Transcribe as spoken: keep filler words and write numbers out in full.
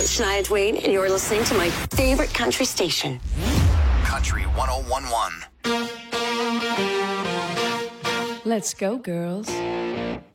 It's Shania Twain, and you're listening to my favorite country station. Country ten eleven. Let's go, girls.